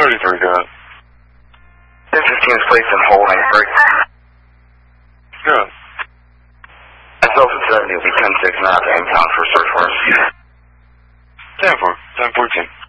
Very, very good. 1015 is placed in holding. Good. As Delta 70 will be 10-6 now to impound for search warrants. 10-4, 10-14.